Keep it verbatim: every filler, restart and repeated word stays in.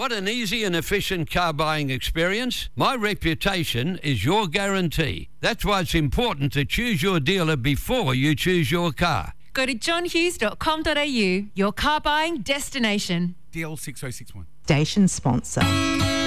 Want an easy and efficient car buying experience? My reputation is your guarantee. That's why it's important to choose your dealer before you choose your car. Go to john hughes dot com dot a u, your car buying destination. D L six oh six one. Station sponsor.